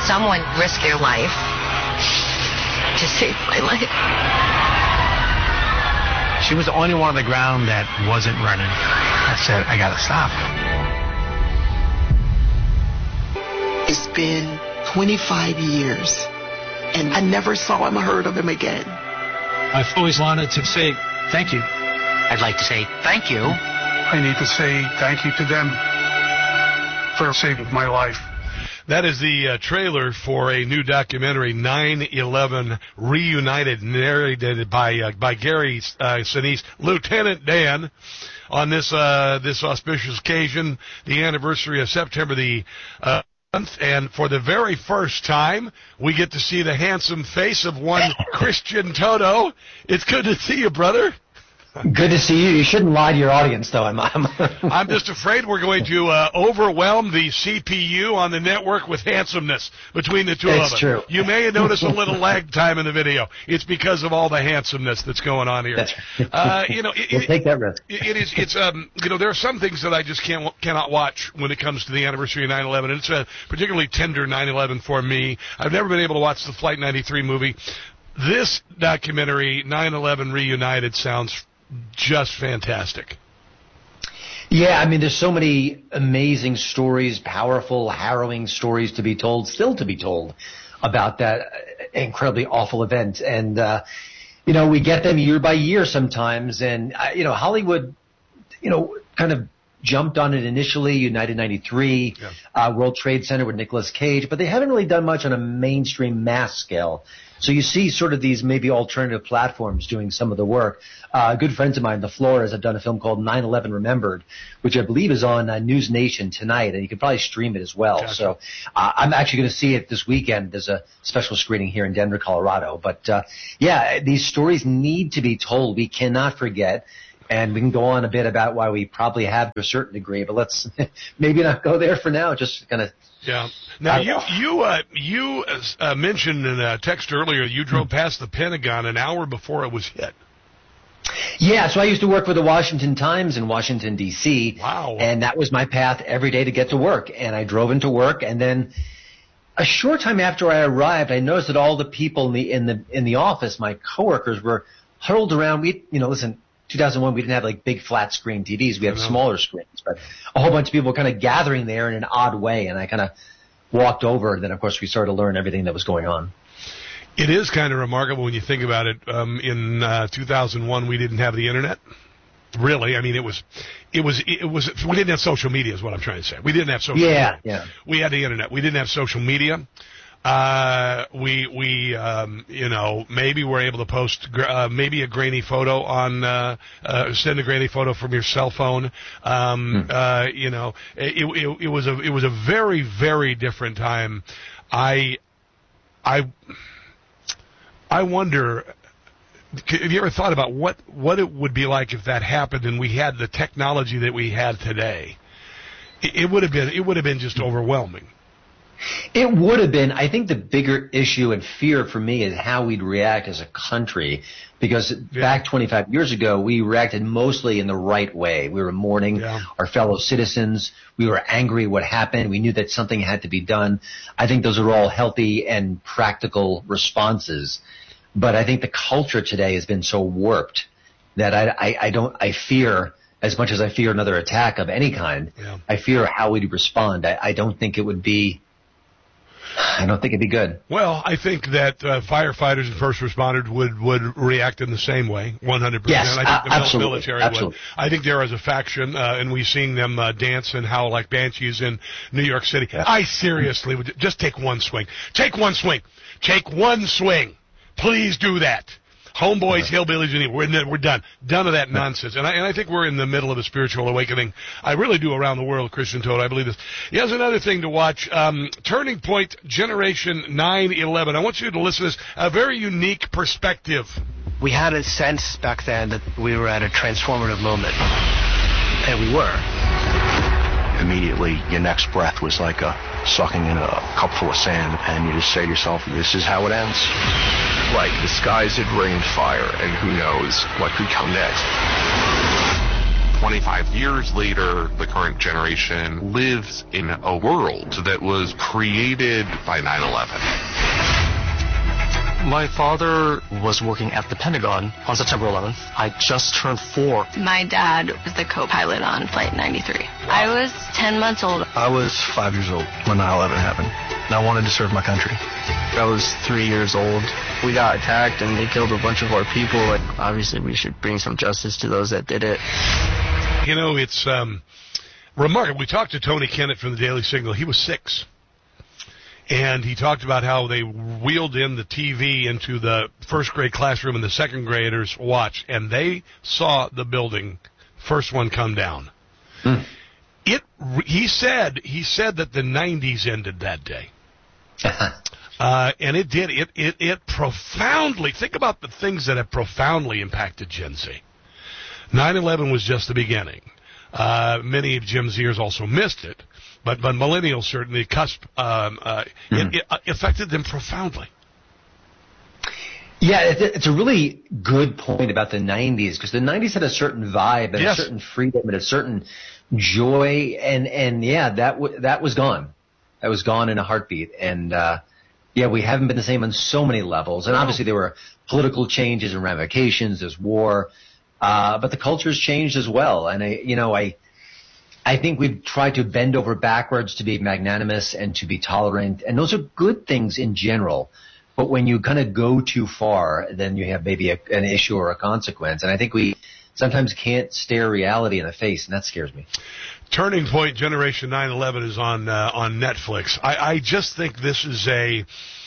someone risk your life to save my life. She was the only one on the ground that wasn't running. I said, I gotta stop. It's been 25 years, and I never saw him or heard of him again. I've always wanted to say thank you. I'd like to say thank you. I need to say thank you to them for saving my life. That is the trailer for a new documentary, 9/11 Reunited, narrated by Gary Sinise, Lieutenant Dan, on this auspicious occasion, the anniversary of September the month, and for the very first time, we get to see the handsome face of one Christian Toto. It's good to see you, brother. Good to see you. You shouldn't lie to your audience, though. I'm just afraid we're going to overwhelm the CPU on the network with handsomeness between the two of us. It's true. You may notice a little lag time in the video. It's because of all the handsomeness that's going on here. That's right. We'll take that risk. There are some things that I just cannot watch when it comes to the anniversary of 9/11, and it's a particularly tender 9/11 for me. I've never been able to watch the Flight 93 movie. This documentary, 9/11 Reunited, sounds just fantastic. Yeah, I mean, there's so many amazing stories, powerful, harrowing stories to be told, still to be told, about that incredibly awful event. And, we get them year by year sometimes. And, Hollywood, kind of jumped on it initially, United 93, World Trade Center with Nicolas Cage, but they haven't really done much on a mainstream mass scale. So you see sort of these maybe alternative platforms doing some of the work. Good friends of mine, the Flores, have done a film called 9/11 Remembered, which I believe is on News Nation tonight, and you can probably stream it as well. Gotcha. So I'm actually going to see it this weekend. There's a special screening here in Denver, Colorado. But, these stories need to be told. We cannot forget. And we can go on a bit about why we probably have to a certain degree, but let's maybe not go there for now. Just kind of. Yeah. Now you mentioned in a text earlier you drove past the Pentagon an hour before it was hit. Yeah. So I used to work for the Washington Times in Washington D.C. Wow. And that was my path every day to get to work. And I drove into work, and then a short time after I arrived, I noticed that all the people in the office, my coworkers, were huddled around. 2001, we didn't have like big flat screen TVs. We had smaller screens, but a whole bunch of people were kind of gathering there in an odd way. And I kind of walked over, and then of course we started to learn everything that was going on. It is kind of remarkable when you think about it. In 2001, we didn't have the internet. Really, I mean, it was. We didn't have social media, is what I'm trying to say. We didn't have social media. Yeah. We had the internet. We didn't have social media. Maybe we're able to post maybe a grainy photo on send a grainy photo from your cell phone. It was a very, very different time. I wonder, have you ever thought about what it would be like if that happened and we had the technology that we had today? It would have been just overwhelming. It would have been. I think the bigger issue and fear for me is how we'd react as a country, because back 25 years ago, we reacted mostly in the right way. We were mourning our fellow citizens. We were angry what happened. We knew that something had to be done. I think those are all healthy and practical responses. But I think the culture today has been so warped that I fear, as much as I fear another attack of any kind, I fear how we'd respond. I don't think it'd be good. Well, I think that firefighters and first responders would react in the same way, 100%. Yes, I think the military absolutely. would. I think there is a faction, and we've seen them dance and howl like banshees in New York City. Yeah. I seriously would just take one swing. Take one swing. Take one swing. Please do that. Homeboys, hillbillies, we're done. Done of that nonsense. And I think we're in the middle of a spiritual awakening. I really do around the world, Christian Toad. I believe this. Here's another thing to watch. Turning Point Generation 9/11. I want you to listen to this. A very unique perspective. We had a sense back then that we were at a transformative moment. And we were. Immediately, your next breath was like sucking in a cup full of sand, and you just say to yourself, this is how it ends. Right, the skies had rained fire, and who knows what could come next. 25 years later, the current generation lives in a world that was created by 9/11. My father was working at the Pentagon on September 11th. I just turned 4. My dad was the co-pilot on Flight 93. I was 10 months old. I was 5 years old when 9/11 happened. And I wanted to serve my country. I was 3 years old. We got attacked and they killed a bunch of our people. Obviously, we should bring some justice to those that did it. You know, it's remarkable. We talked to Tony Kennett from the Daily Signal. He was 6. And he talked about how they wheeled in the TV into the first grade classroom and the second graders watched, and they saw the building, first one come down. He said that the 90s ended that day. And it did. It profoundly, think about the things that have profoundly impacted Gen Z. 9/11 was just the beginning. Many of Gen Zers also missed it. But millennials certainly, it affected them profoundly. Yeah, it's a really good point about the 90s, because the 90s had a certain vibe and a certain freedom and a certain joy, and yeah, that was gone. That was gone in a heartbeat. And yeah, we haven't been the same on so many levels. And obviously there were political changes and ramifications. There's war, but the culture's changed as well. And I think we've tried to bend over backwards to be magnanimous and to be tolerant, and those are good things in general. But when you kind of go too far, then you have maybe an issue or a consequence. And I think we sometimes can't stare reality in the face, and that scares me. Turning Point Generation 9/11 is on Netflix. I just think this is a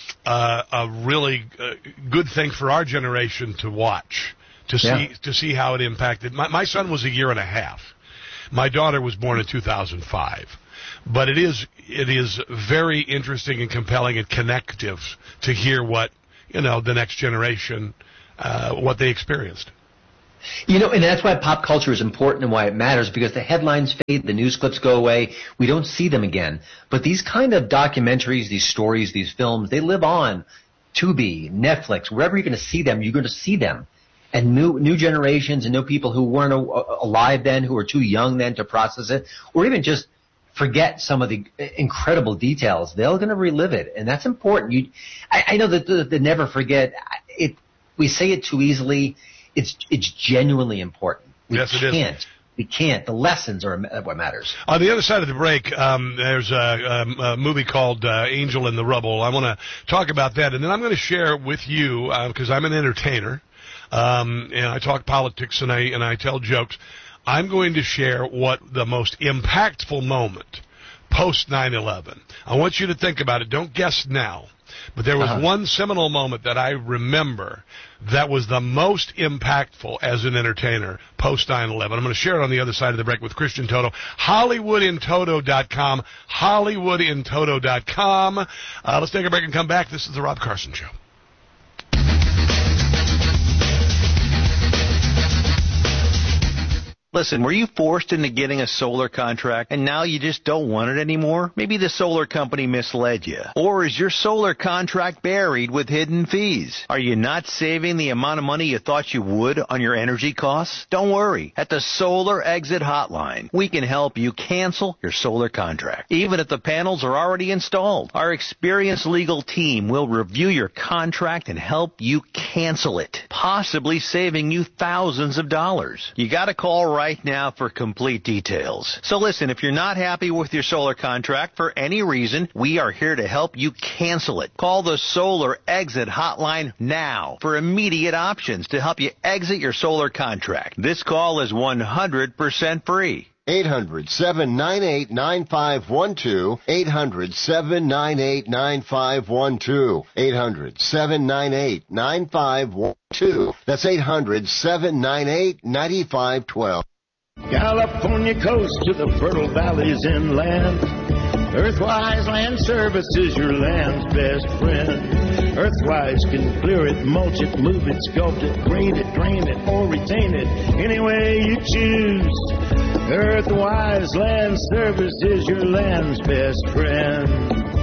really good thing for our generation to watch, to see how it impacted. My son was a year and a half. My daughter was born in 2005. But it is very interesting and compelling and connective to hear what, the next generation, what they experienced. And that's why pop culture is important and why it matters, because the headlines fade, the news clips go away, we don't see them again. But these kind of documentaries, these stories, these films, they live on. Tubi, Netflix, wherever you're going to see them, you're going to see them. And new generations and new people who weren't alive then, who were too young then to process it, or even just forget some of the incredible details, they're going to relive it. And that's important. I know that the never forget, we say it too easily. It's genuinely important. Yes, it is. We can't. The lessons are what matters. On the other side of the break, there's a movie called Angel in the Rubble. I want to talk about that, and then I'm going to share with you, because I'm an entertainer, and I talk politics and I tell jokes. I'm going to share what the most impactful moment post 9/11. I want you to think about it. Don't guess now. But there was one seminal moment that I remember that was the most impactful as an entertainer post 9/11. I'm going to share it on the other side of the break with Christian Toto. HollywoodInToto.com. HollywoodInToto.com. Let's take a break and come back. This is The Rob Carson Show. Listen, were you forced into getting a solar contract and now you just don't want it anymore? Maybe the solar company misled you. Or is your solar contract buried with hidden fees? Are you not saving the amount of money you thought you would on your energy costs? Don't worry. At the Solar Exit Hotline, we can help you cancel your solar contract, even if the panels are already installed. Our experienced legal team will review your contract and help you cancel it, possibly saving you thousands of dollars. You got to call right now for complete details. So listen, if you're not happy with your solar contract for any reason, we are here to help you cancel it. Call the Solar Exit Hotline now for immediate options to help you exit your solar contract. This call is 100% free. 800-798-9512. 800-798-9512. 800-798-9512. That's 800-798-9512. California coast to the fertile valleys inland. Earthwise Land Services, your land's best friend. Earthwise can clear it, mulch it, move it, sculpt it, grade it, drain it, or retain it any way you choose. Earthwise Land Services, your land's best friend. Hi,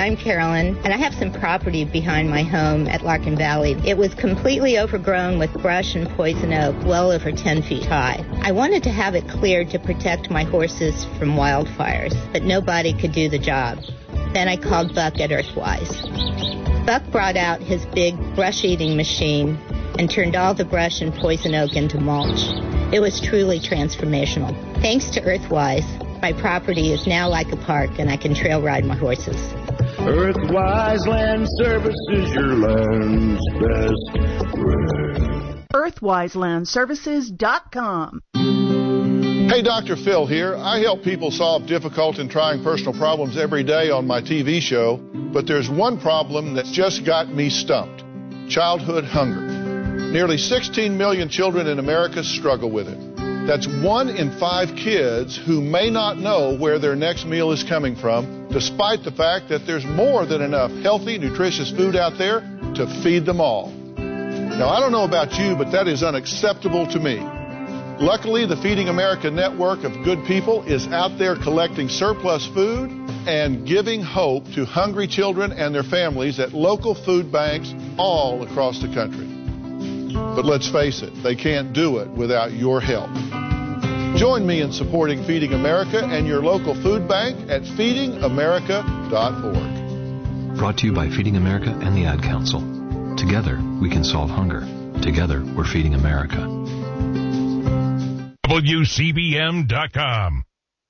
I'm Carolyn, and I have some property behind my home at Larkin Valley. It was completely overgrown with brush and poison oak, well over 10 feet high. I wanted to have it cleared to protect my horses from wildfires, but nobody could do the job. Then I called Buck at Earthwise. Buck brought out his big brush-eating machine and turned all the brush and poison oak into mulch. It was truly transformational. Thanks to Earthwise, my property is now like a park, and I can trail ride my horses. Earthwise Land Services, your land's best friend. EarthwiseLandServices.com. Hey, Dr. Phil here. I help people solve difficult and trying personal problems every day on my TV show, but there's one problem that's just got me stumped: childhood hunger. Nearly 16 million children in America struggle with it. That's 1 in 5 kids who may not know where their next meal is coming from, despite the fact that there's more than enough healthy, nutritious food out there to feed them all. Now, I don't know about you, but that is unacceptable to me. Luckily, the Feeding America network of good people is out there collecting surplus food and giving hope to hungry children and their families at local food banks all across the country. But let's face it, they can't do it without your help. Join me in supporting Feeding America and your local food bank at feedingamerica.org. Brought to you by Feeding America and the Ad Council. Together, we can solve hunger. Together, we're feeding America. WCBM.com.